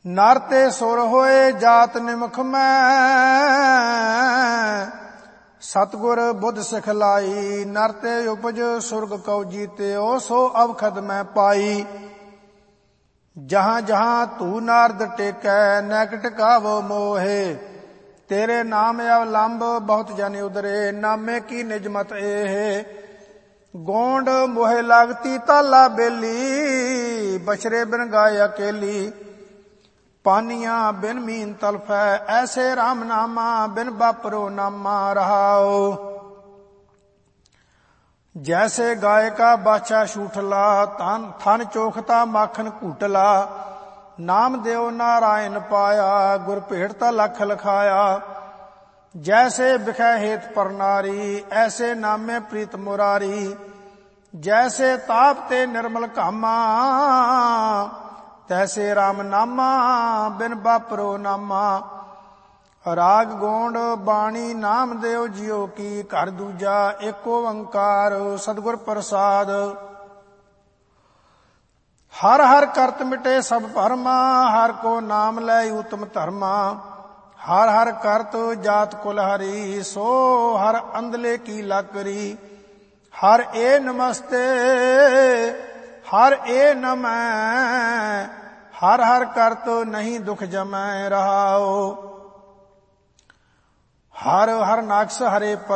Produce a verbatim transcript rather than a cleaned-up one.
नर ते सुर होए जात निमुख मैं, सतगुर बुध सिखलाई। नर ते उपज सुरग कौ जीते, ओ सो अवखद मैं पाई। जहां जहां तू नारद टेकै, नैक टिकावो मोहे। तेरे नाम अवलंब बहुत जन उदरे, नामे की निजमत एहे। गोंड मोहे लागती ताला बेली, बछरे बिन गाय अकेली। पानिया बिन मीन तलफै, ऐसे राम नामा बिन बापरो नामा रहाओ। जैसे गाय का बाछा शूठला, तन थन चोखता माखन कूटला। नाम देव नारायण पाया, गुर भेटता लख लखाया। जैसे बिखै हेत पर नारी, ऐसे नामे प्रीत मुरारी। जैसे ताप ते निर्मल कामा, तैसे राम नामा बिन बापरो नामा। राग गोंड बाणी नाम देव जियो की, घर दूजा एक ओंकार सतगुर प्रसाद। हर हर करत मिटे सब भरमा, हर को नाम लै उत्तम धर्मा। हर हर करत जात कुल हरी, सो हर अंधले की लाकरी। हर ए नमस्ते हर ए नमः, हर हर करत नहीं दुख जमै रहाओ। हर हर नाक्ष हरे पर